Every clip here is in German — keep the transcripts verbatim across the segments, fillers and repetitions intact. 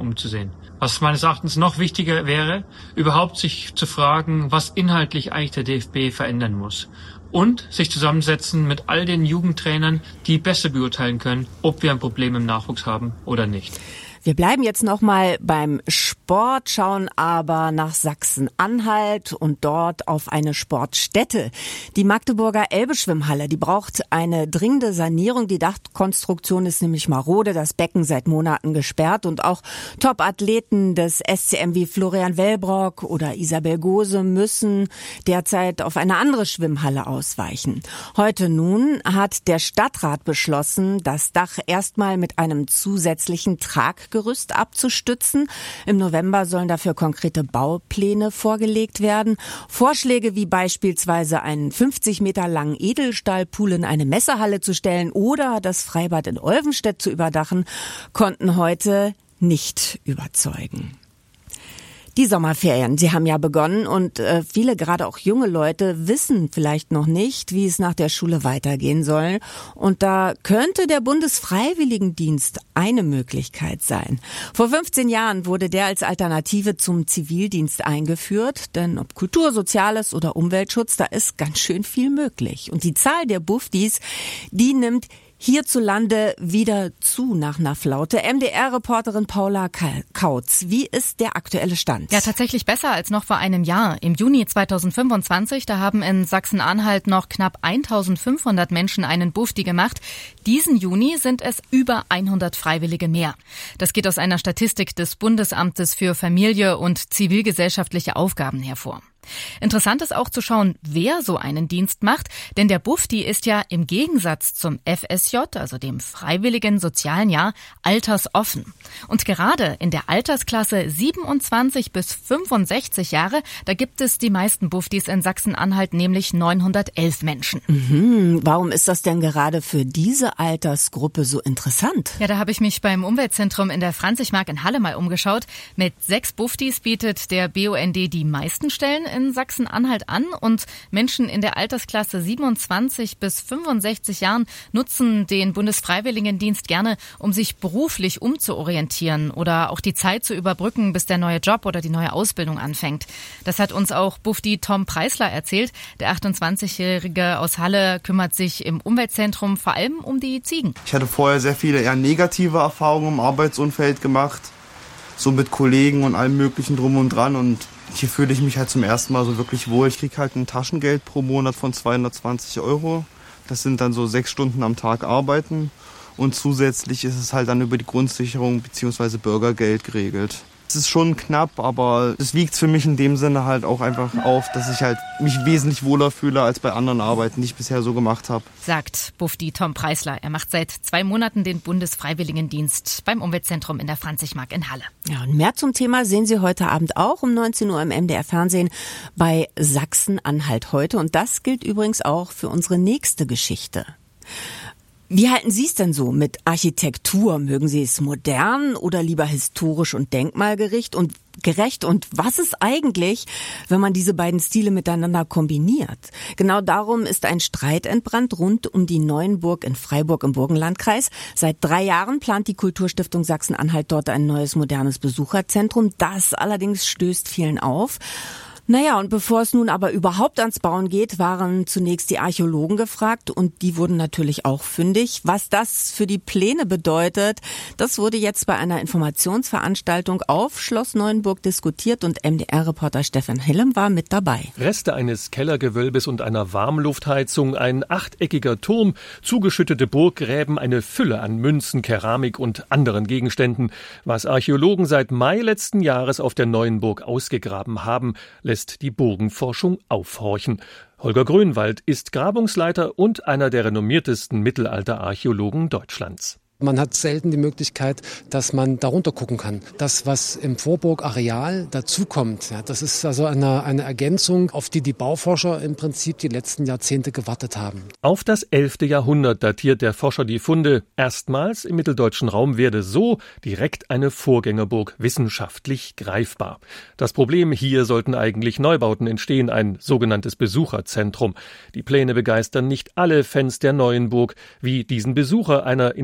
umzusehen. Was meines Erachtens noch wichtiger wäre, überhaupt sich zu fragen, was inhaltlich eigentlich der D F B verändern muss. Und sich zusammensetzen mit all den Jugendtrainern, die besser beurteilen können, ob wir ein Problem im Nachwuchs haben oder nicht. Wir bleiben jetzt noch mal beim Sport, schauen aber nach Sachsen-Anhalt und dort auf eine Sportstätte. Die Magdeburger Elbe-Schwimmhalle, die braucht eine dringende Sanierung. Die Dachkonstruktion ist nämlich marode, das Becken seit Monaten gesperrt und auch Top-Athleten des S C M wie Florian Wellbrock oder Isabel Gose müssen derzeit auf eine andere Schwimmhalle ausweichen. Heute nun hat der Stadtrat beschlossen, das Dach erstmal mit einem zusätzlichen Trag Gerüst abzustützen. Im November sollen dafür konkrete Baupläne vorgelegt werden. Vorschläge wie beispielsweise einen fünfzig Meter langen Edelstahlpool in eine Messehalle zu stellen oder das Freibad in Olvenstedt zu überdachen, konnten heute nicht überzeugen. Die Sommerferien, sie haben ja begonnen und äh, viele, gerade auch junge Leute, wissen vielleicht noch nicht, wie es nach der Schule weitergehen soll. Und da könnte der Bundesfreiwilligendienst eine Möglichkeit sein. Vor fünfzehn Jahren wurde der als Alternative zum Zivildienst eingeführt. Denn ob Kultur, Soziales oder Umweltschutz, da ist ganz schön viel möglich. Und die Zahl der Bufdis, die nimmt hierzulande wieder zu nach einer Flaute. M D R-Reporterin Paula Kautz, wie ist der aktuelle Stand? Ja, tatsächlich besser als noch vor einem Jahr. Im Juni zweitausendfünfundzwanzig, da haben in Sachsen-Anhalt noch knapp eintausendfünfhundert Menschen einen Bufdi gemacht. Diesen Juni sind es über hundert Freiwillige mehr. Das geht aus einer Statistik des Bundesamtes für Familie und zivilgesellschaftliche Aufgaben hervor. Interessant ist auch zu schauen, wer so einen Dienst macht, denn der Bufdi ist ja im Gegensatz zum F S J, also dem freiwilligen sozialen Jahr, altersoffen. Und gerade in der Altersklasse siebenundzwanzig bis fünfundsechzig Jahre, da gibt es die meisten Bufdis in Sachsen-Anhalt, nämlich neunhundertelf Menschen. Mhm. Warum ist das denn gerade für diese Altersgruppe so interessant? Ja, da habe ich mich beim Umweltzentrum in der Franzigmark in Halle mal umgeschaut. Mit sechs Bufdis bietet der B U N D die meisten Stellen in Sachsen-Anhalt an und Menschen in der Altersklasse siebenundzwanzig bis fünfundsechzig Jahren nutzen den Bundesfreiwilligendienst gerne, um sich beruflich umzuorientieren oder auch die Zeit zu überbrücken, bis der neue Job oder die neue Ausbildung anfängt. Das hat uns auch Bufdi Tom Preisler erzählt. Der achtundzwanzigjährige aus Halle kümmert sich im Umweltzentrum vor allem um die Ziegen. Ich hatte vorher sehr viele eher negative Erfahrungen im Arbeitsumfeld gemacht, so mit Kollegen und allem Möglichen drum und dran, und hier fühle ich mich halt zum ersten Mal so wirklich wohl. Ich kriege halt ein Taschengeld pro Monat von zweihundertzwanzig Euro. Das sind dann so sechs Stunden am Tag arbeiten. Und zusätzlich ist es halt dann über die Grundsicherung bzw. Bürgergeld geregelt. Es ist schon knapp, aber es wiegt für mich in dem Sinne halt auch einfach auf, dass ich halt mich wesentlich wohler fühle als bei anderen Arbeiten, die ich bisher so gemacht habe. Sagt Bufdi Tom Preisler. Er macht seit zwei Monaten den Bundesfreiwilligendienst beim Umweltzentrum in der Franzigmark in Halle. Ja, und mehr zum Thema sehen Sie heute Abend auch um neunzehn Uhr im M D R-Fernsehen bei Sachsen-Anhalt heute. Und das gilt übrigens auch für unsere nächste Geschichte. Wie halten Sie es denn so mit Architektur? Mögen Sie es modern oder lieber historisch und denkmalgerecht und gerecht? Und was ist eigentlich, wenn man diese beiden Stile miteinander kombiniert? Genau darum ist ein Streit entbrannt rund um die Neuenburg in Freiburg im Burgenlandkreis. Seit drei Jahren plant die Kulturstiftung Sachsen-Anhalt dort ein neues modernes Besucherzentrum. Das allerdings stößt vielen auf. Naja, und bevor es nun aber überhaupt ans Bauen geht, waren zunächst die Archäologen gefragt und die wurden natürlich auch fündig. Was das für die Pläne bedeutet, das wurde jetzt bei einer Informationsveranstaltung auf Schloss Neuenburg diskutiert und M D R-Reporter Stefan Hillem war mit dabei. Reste eines Kellergewölbes und einer Warmluftheizung, ein achteckiger Turm, zugeschüttete Burggräben, eine Fülle an Münzen, Keramik und anderen Gegenständen. Was Archäologen seit Mai letzten Jahres auf der Neuenburg ausgegraben haben, lässt die Burgenforschung aufhorchen. Holger Grönwald ist Grabungsleiter und einer der renommiertesten Mittelalterarchäologen Deutschlands. Man hat selten die Möglichkeit, dass man darunter gucken kann. Das, was im Vorburgareal dazukommt, ja, das ist also eine, eine Ergänzung, auf die die Bauforscher im Prinzip die letzten Jahrzehnte gewartet haben. Auf das elfte Jahrhundert datiert der Forscher die Funde. Erstmals im mitteldeutschen Raum werde so direkt eine Vorgängerburg wissenschaftlich greifbar. Das Problem, hier sollten eigentlich Neubauten entstehen, ein sogenanntes Besucherzentrum. Die Pläne begeistern nicht alle Fans der Neuenburg, wie diesen Besucher einer Informations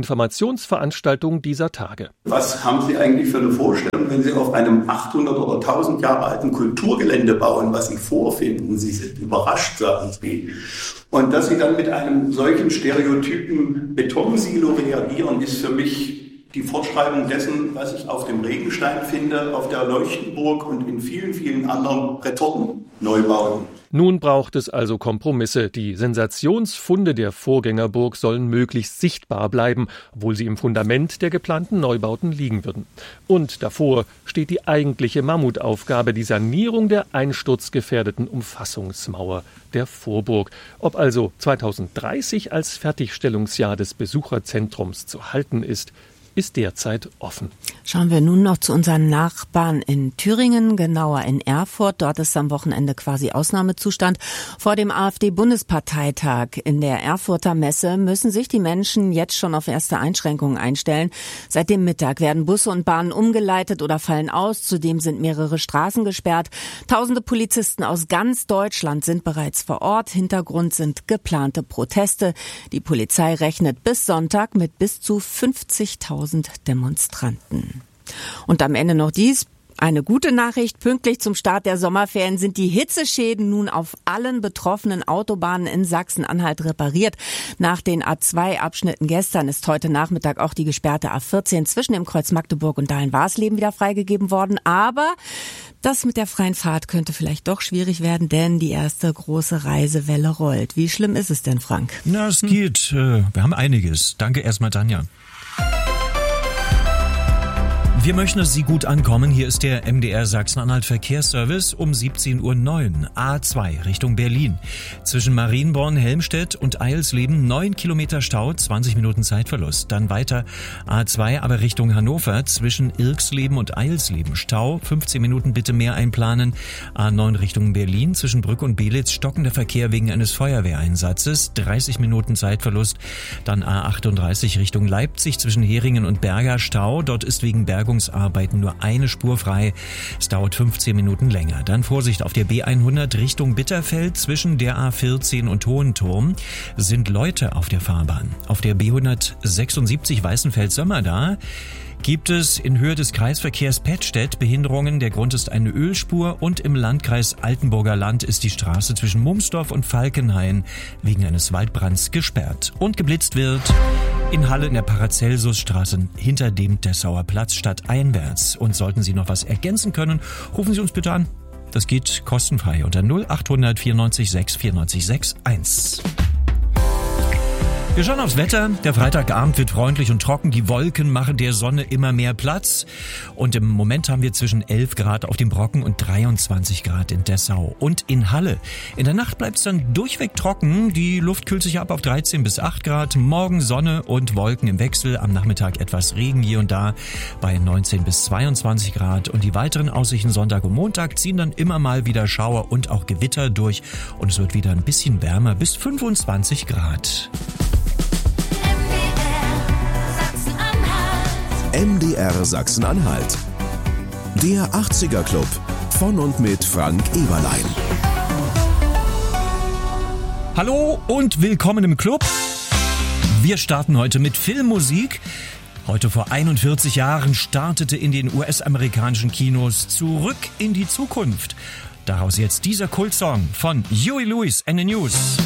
Informationsveranstaltung dieser Tage. Was haben Sie eigentlich für eine Vorstellung, wenn Sie auf einem achthundert oder tausend Jahre alten Kulturgelände bauen, was Sie vorfinden? Sie sind überrascht, sagen Sie. Und dass Sie dann mit einem solchen stereotypen Betonsilo reagieren, ist für mich die Fortschreibung dessen, was ich auf dem Regenstein finde, auf der Leuchtenburg und in vielen, vielen anderen Retortenneubauten. Nun braucht es also Kompromisse. Die Sensationsfunde der Vorgängerburg sollen möglichst sichtbar bleiben, obwohl sie im Fundament der geplanten Neubauten liegen würden. Und davor steht die eigentliche Mammutaufgabe, die Sanierung der einsturzgefährdeten Umfassungsmauer der Vorburg. Ob also zweitausenddreißig als Fertigstellungsjahr des Besucherzentrums zu halten ist, ist derzeit offen. Schauen wir nun noch zu unseren Nachbarn in Thüringen, genauer in Erfurt. Dort ist am Wochenende quasi Ausnahmezustand. Vor dem AfD-Bundesparteitag in der Erfurter Messe müssen sich die Menschen jetzt schon auf erste Einschränkungen einstellen. Seit dem Mittag werden Busse und Bahnen umgeleitet oder fallen aus. Zudem sind mehrere Straßen gesperrt. Tausende Polizisten aus ganz Deutschland sind bereits vor Ort. Hintergrund sind geplante Proteste. Die Polizei rechnet bis Sonntag mit bis zu fünfzigtausend Demonstranten. Und am Ende noch dies. Eine gute Nachricht, pünktlich zum Start der Sommerferien sind die Hitzeschäden nun auf allen betroffenen Autobahnen in Sachsen-Anhalt repariert. Nach den A zwei Abschnitten gestern ist heute Nachmittag auch die gesperrte A vierzehn zwischen dem Kreuz Magdeburg und Dahlen-Warsleben wieder freigegeben worden. Aber das mit der freien Fahrt könnte vielleicht doch schwierig werden, denn die erste große Reisewelle rollt. Wie schlimm ist es denn, Frank? Na, es geht. Wir haben einiges. Danke erstmal, Tanja. Wir möchten, dass Sie gut ankommen. Hier ist der M D R Sachsen-Anhalt Verkehrsservice um siebzehn Uhr neun. A zwei Richtung Berlin. Zwischen Marienborn, Helmstedt und Eilsleben neun Kilometer Stau, zwanzig Minuten Zeitverlust. Dann weiter A zwei, aber Richtung Hannover. Zwischen Irksleben und Eilsleben Stau, fünfzehn Minuten bitte mehr einplanen. A neun Richtung Berlin. Zwischen Brück und Belitz stockender Verkehr wegen eines Feuerwehreinsatzes, dreißig Minuten Zeitverlust. Dann A achtunddreißig Richtung Leipzig. Zwischen Heringen und Berger Stau. Dort ist wegen Bergung Arbeiten nur eine Spur frei. Es dauert fünfzehn Minuten länger. Dann Vorsicht auf der B hundert Richtung Bitterfeld. Zwischen der A vierzehn und Hohenturm sind Leute auf der Fahrbahn. Auf der B hundertsechsundsiebzig Weißenfeld-Sömmerda gibt es in Höhe des Kreisverkehrs Pettstedt Behinderungen. Der Grund ist eine Ölspur und im Landkreis Altenburger Land ist die Straße zwischen Mumsdorf und Falkenhain wegen eines Waldbrands gesperrt. Und geblitzt wird in Halle in der Paracelsusstraße hinter dem Dessauer Platz stadteinwärts. Und sollten Sie noch was ergänzen können, rufen Sie uns bitte an. Das geht kostenfrei unter null achthundert vierundneunzig sechs vierundneunzig sechs eins. Wir schauen aufs Wetter. Der Freitagabend wird freundlich und trocken. Die Wolken machen der Sonne immer mehr Platz. Und im Moment haben wir zwischen elf Grad auf dem Brocken und dreiundzwanzig Grad in Dessau und in Halle. In der Nacht bleibt es dann durchweg trocken. Die Luft kühlt sich ab auf dreizehn bis acht Grad. Morgen Sonne und Wolken im Wechsel. Am Nachmittag etwas Regen hier und da bei neunzehn bis zweiundzwanzig Grad. Und die weiteren Aussichten Sonntag und Montag ziehen dann immer mal wieder Schauer und auch Gewitter durch. Und es wird wieder ein bisschen wärmer bis fünfundzwanzig Grad. M D R Sachsen-Anhalt. Der achtziger Club von und mit Frank Eberlein. Hallo und willkommen im Club. Wir starten heute mit Filmmusik. Heute vor einundvierzig Jahren startete in den U S-amerikanischen Kinos Zurück in die Zukunft. Daraus jetzt dieser Kultsong von Huey Lewis and the News.